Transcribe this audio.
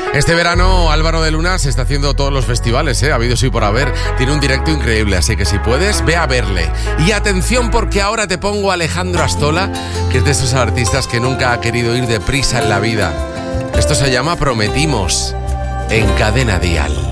Este verano Álvaro de Luna se está haciendo todos los festivales, ha habido sí por haber. Tiene un directo increíble, así que si puedes, ve a verle. Y atención, porque ahora te pongo a Alejandro Astola, que es de esos artistas que nunca ha querido ir deprisa en la vida. Esto se llama Prometimos, en Cadena Dial.